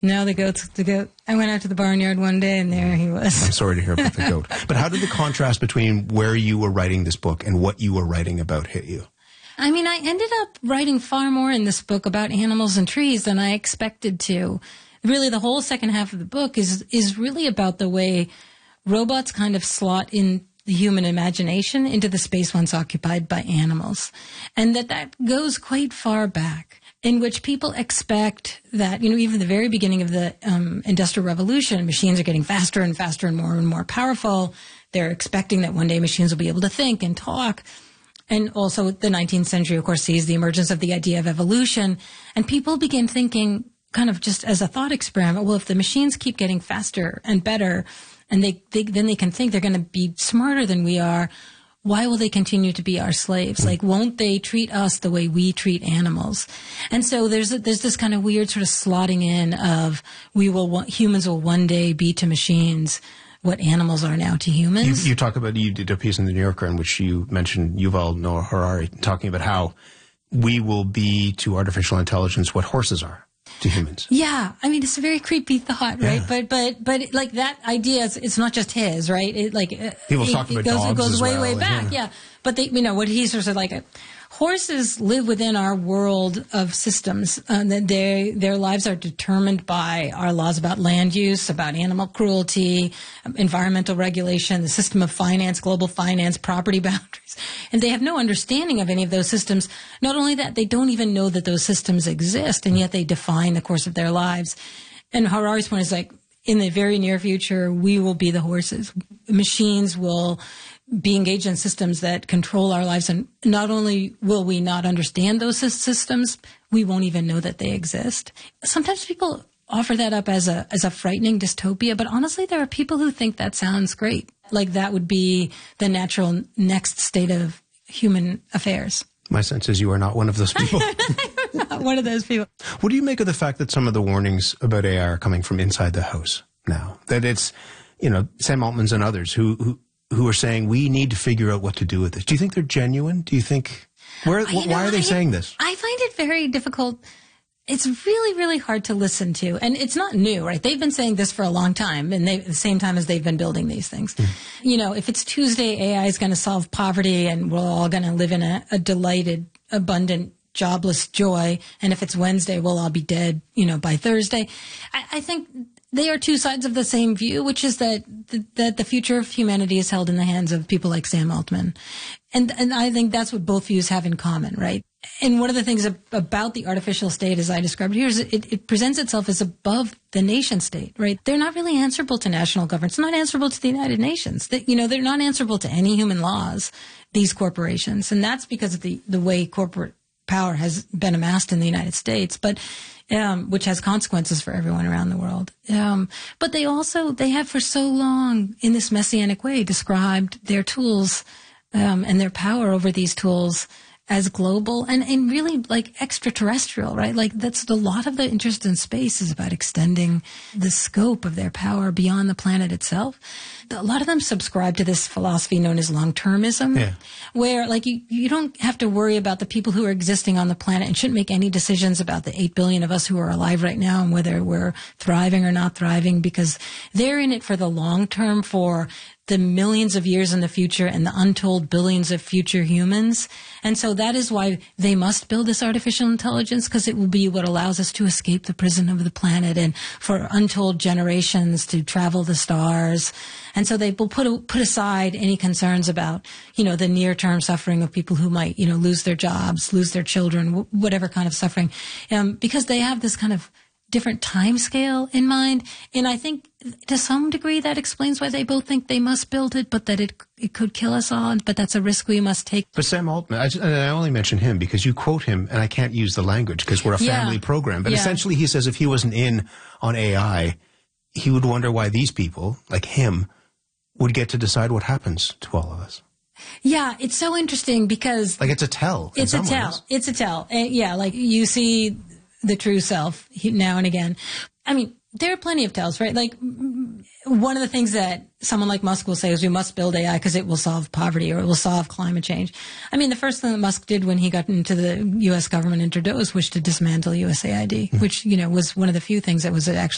No, the goat. I went out to the barnyard one day and there he was. I'm sorry to hear about the goat. But how did the contrast between where you were writing this book and what you were writing about hit you? I mean, I ended up writing far more in this book about animals and trees than I expected to. Really, the whole second half of the book is really about the way robots kind of slot in the human imagination into the space once occupied by animals. And that goes quite far back, in which people expect that, even the very beginning of the Industrial Revolution, machines are getting faster and faster and more powerful. They're expecting that one day machines will be able to think and talk. And also the 19th century, of course, sees the emergence of the idea of evolution. And people begin thinking kind of just as a thought experiment, well, if the machines keep getting faster and better, and then they can think they're going to be smarter than we are, why will they continue to be our slaves? Like, won't they treat us the way we treat animals? And so there's this kind of weird sort of slotting in of humans will one day be to machines what animals are now to humans. You talk about, you did a piece in the New Yorker in which you mentioned Yuval Noah Harari talking about how we will be to artificial intelligence what horses are to humans. Yeah. I mean, it's a very creepy thought, right? Yeah. But like that idea, it's not just his, right? People talk about dogs. It goes as way, well, way back. Yeah. But what he's sort of like, horses live within our world of systems. Their lives are determined by our laws about land use, about animal cruelty, environmental regulation, the system of finance, global finance, property boundaries. And they have no understanding of any of those systems. Not only that, they don't even know that those systems exist, and yet they define the course of their lives. And Harari's point is like, in the very near future, we will be the horses. Machines will be engaged in systems that control our lives. And not only will we not understand those systems, we won't even know that they exist. Sometimes people offer that up as a frightening dystopia, but honestly, there are people who think that sounds great. Like that would be the natural next state of human affairs. My sense is you are not one of those people. I'm not one of those people. What do you make of the fact that some of the warnings about AI are coming from inside the House now? That it's, Sam Altman's and others who are saying we need to figure out what to do with this. Do you think they're genuine? Do you think why are they saying this? I find it very difficult. It's really, really hard to listen to. And it's not new, right? They've been saying this for a long time, and at the same time as they've been building these things. If it's Tuesday, AI is going to solve poverty and we're all going to live in a delighted, abundant, jobless joy. And if it's Wednesday, we'll all be dead, by Thursday. I think they are two sides of the same view, which is that the future of humanity is held in the hands of people like Sam Altman. And I think that's what both views have in common, right? And one of the things about the artificial state, as I described here, is it presents itself as above the nation state, right? They're not really answerable to national governments. They're not answerable to the United Nations. They're not answerable to any human laws, these corporations. And that's because of the way corporate power has been amassed in the United States, but which has consequences for everyone around the world. But they have for so long, in this messianic way, described their tools and their power over these tools as global and really like extraterrestrial, right? Like that's a lot of the interest in space is about extending the scope of their power beyond the planet itself. A lot of them subscribe to this philosophy known as long-termism, where like you don't have to worry about the people who are existing on the planet and shouldn't make any decisions about the 8 billion of us who are alive right now and whether we're thriving or not thriving, because they're in it for the long term, for the millions of years in the future and the untold billions of future humans. And so that is why they must build this artificial intelligence, because it will be what allows us to escape the prison of the planet and for untold generations to travel the stars. And so they will put aside any concerns about, the near-term suffering of people who might, lose their jobs, lose their children, whatever kind of suffering, because they have this kind of different time scale in mind. And I think to some degree that explains why they both think they must build it, but that it could kill us all. But that's a risk we must take. But Sam Altman, and I only mention him because you quote him, and I can't use the language because we're a family program. But essentially he says if he wasn't in on AI, he would wonder why these people, like him, would get to decide what happens to all of us. Yeah, it's so interesting because... Like it's a tell. It's a tell. It's a tell. Yeah, like you see the true self now and again. I mean, there are plenty of tells, right? Like one of the things that someone like Musk will say is we must build AI because it will solve poverty or it will solve climate change. I mean, the first thing that Musk did when he got into the U.S. government in Trudeau was to dismantle USAID, which, was one of the few things that was actually